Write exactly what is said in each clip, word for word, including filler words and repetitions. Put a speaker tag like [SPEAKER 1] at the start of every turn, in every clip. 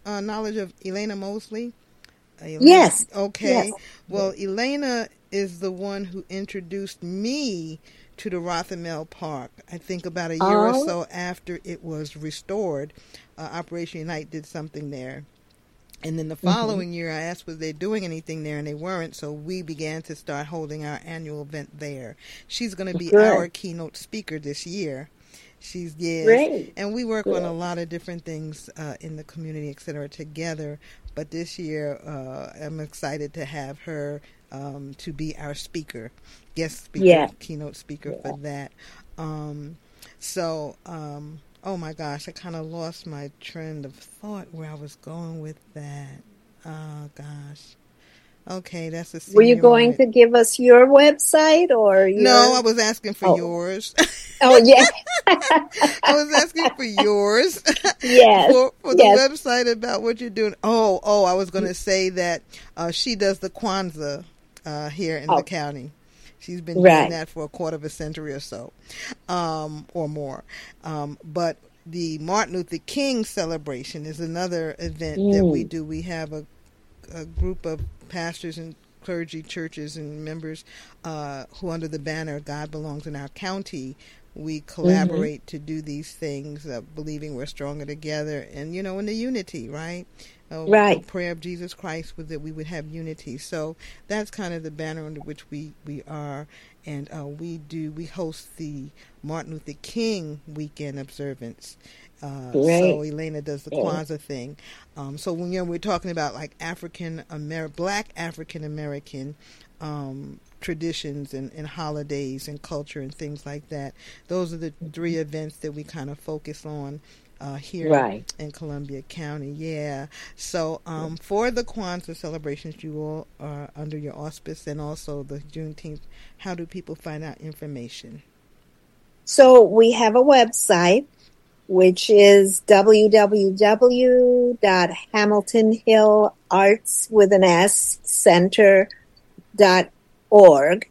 [SPEAKER 1] uh, knowledge of Elena Mosley? Elena,
[SPEAKER 2] Yes.
[SPEAKER 1] okay.
[SPEAKER 2] Yes.
[SPEAKER 1] Well, Elena is the one who introduced me to the Rothermel Park. I think about a year or
[SPEAKER 2] Oh.
[SPEAKER 1] so after it was restored, uh, Operation Unite did something there. And then the
[SPEAKER 2] Mm-hmm.
[SPEAKER 1] following year, I asked was they doing anything there, and they weren't. So we began to start holding our annual event there. She's going to be our
[SPEAKER 2] Good.
[SPEAKER 1] keynote speaker this year. She's yes,
[SPEAKER 2] Great.
[SPEAKER 1] and we work on a
[SPEAKER 2] Good.
[SPEAKER 1] lot of different things uh, in the community, et cetera, together. But this year, uh, I'm excited to have her um, to be our speaker, guest speaker,
[SPEAKER 2] Yeah.
[SPEAKER 1] keynote speaker
[SPEAKER 2] Yeah.
[SPEAKER 1] for that. Um, so, um, oh my gosh, I kind of lost my trend of thought where I was going with that. Oh gosh. Okay, that's a
[SPEAKER 2] Were you
[SPEAKER 1] senior
[SPEAKER 2] going
[SPEAKER 1] moment.
[SPEAKER 2] to give us your website or
[SPEAKER 1] No,
[SPEAKER 2] your?
[SPEAKER 1] I was asking for
[SPEAKER 2] Oh.
[SPEAKER 1] yours.
[SPEAKER 2] Oh, yeah.
[SPEAKER 1] I was asking for yours
[SPEAKER 2] Yes.
[SPEAKER 1] for for the
[SPEAKER 2] Yes.
[SPEAKER 1] website about what you're doing. Oh, oh, I was going to say that uh, she does the Kwanzaa uh, here in the
[SPEAKER 2] Oh,
[SPEAKER 1] county. She's been doing
[SPEAKER 2] right.
[SPEAKER 1] that for a quarter of a century or so, um, or more. Um, but the Martin Luther King celebration is another event that we
[SPEAKER 2] Mm.
[SPEAKER 1] do. We have a, a group of pastors and clergy, churches, and members uh, who, under the banner "God Belongs in Our County," we
[SPEAKER 2] Mm-hmm.
[SPEAKER 1] collaborate to do these things, uh, believing we're stronger together, and you know, in the unity, right? Uh, the
[SPEAKER 2] Right.
[SPEAKER 1] prayer of Jesus Christ was that we would have unity. So that's kind of the banner under which we we are, and uh, we do we host the Martin Luther King weekend observance. Uh, so
[SPEAKER 2] Great.
[SPEAKER 1] Elena does the
[SPEAKER 2] Great.
[SPEAKER 1] Kwanzaa thing. Um, so when you know, we're talking about like African Amer Black African American um, traditions and, and holidays and culture and things like that. Those are the three events that we kind of focus on uh, here
[SPEAKER 2] Right.
[SPEAKER 1] in Columbia County. Yeah. So um, for the Kwanzaa celebrations, you all are under your auspice, and also the Juneteenth. How do people find out information?
[SPEAKER 2] So we have a website, which is w w w dot hamilton hill arts with an S center dot org,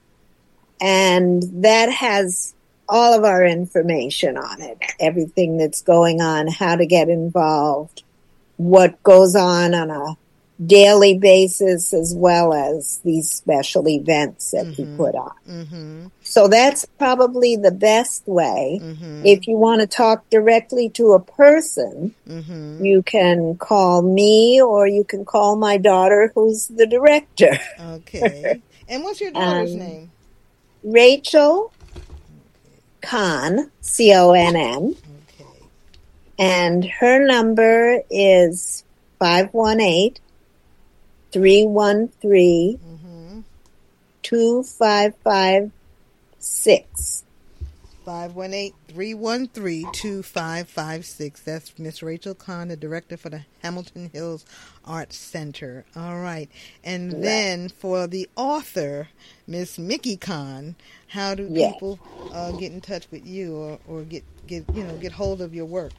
[SPEAKER 2] and that has all of our information on it, everything that's going on, how to get involved, what goes on on a daily basis, as well as these special events that we
[SPEAKER 1] Mm-hmm.
[SPEAKER 2] put on.
[SPEAKER 1] Mm-hmm.
[SPEAKER 2] So that's probably the best way.
[SPEAKER 1] Mm-hmm.
[SPEAKER 2] If you want to talk directly to a person,
[SPEAKER 1] Mm-hmm.
[SPEAKER 2] you can call me or you can call my daughter, who's the director.
[SPEAKER 1] Okay. And what's your daughter's
[SPEAKER 2] um,
[SPEAKER 1] name?
[SPEAKER 2] Rachel Conn, C O N N,
[SPEAKER 1] Okay.
[SPEAKER 2] and her number is five one eight, three one three,
[SPEAKER 1] Mm-hmm.
[SPEAKER 2] two five five six.
[SPEAKER 1] five one eight, three one three, two five five six. That's Miss Rachel Conn, the director for the Hamilton Hills Arts Center. All right. And
[SPEAKER 2] Right.
[SPEAKER 1] then for the author, Miss Mickey Conn, how do
[SPEAKER 2] Yes.
[SPEAKER 1] people uh, get in touch with you or, or get, get, you know, get hold of your work?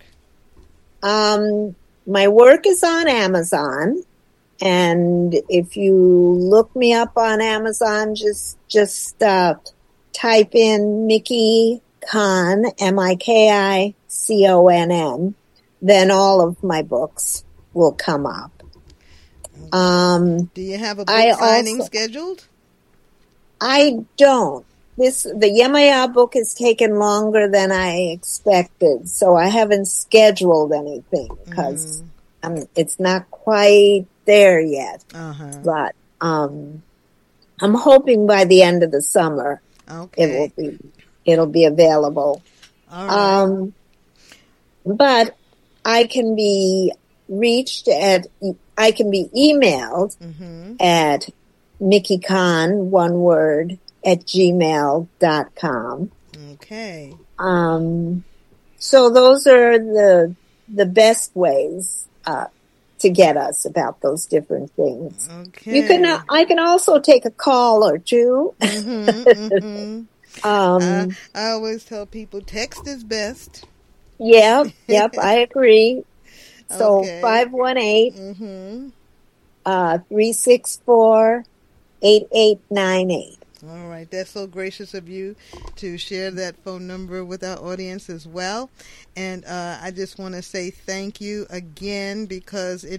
[SPEAKER 2] Um, my work is on Amazon, and if you look me up on Amazon, just just uh, type in Mickey Conn, M I K I C O N N, then all of my books will come up. Um,
[SPEAKER 1] Do you have a book
[SPEAKER 2] I
[SPEAKER 1] signing
[SPEAKER 2] also,
[SPEAKER 1] scheduled?
[SPEAKER 2] I don't. This the Yemaya book has taken longer than I expected, so I haven't scheduled anything because
[SPEAKER 1] Mm-hmm.
[SPEAKER 2] um, it's not quite there yet.
[SPEAKER 1] Uh-huh.
[SPEAKER 2] But um, I'm hoping by the end of the summer it will
[SPEAKER 1] Okay.
[SPEAKER 2] be it'll be available.
[SPEAKER 1] All right.
[SPEAKER 2] Um, but I can be reached at I can be emailed
[SPEAKER 1] Mm-hmm.
[SPEAKER 2] at Mickey Conn, one word, at gmail dot com.
[SPEAKER 1] Okay.
[SPEAKER 2] Um, so those are the the best ways uh, to get us about those different things. You can.
[SPEAKER 1] Okay.
[SPEAKER 2] I can also take a call or two.
[SPEAKER 1] Mm-hmm. Mm-hmm.
[SPEAKER 2] um,
[SPEAKER 1] I, I always tell people text is best.
[SPEAKER 2] yeah, yep, I agree. So
[SPEAKER 1] Okay.
[SPEAKER 2] five one eight,
[SPEAKER 1] Mm-hmm.
[SPEAKER 2] uh, three six four, eight eight nine eight.
[SPEAKER 1] All right. That's so gracious of you to share that phone number with our audience as well. And uh, I just want to say thank you again because it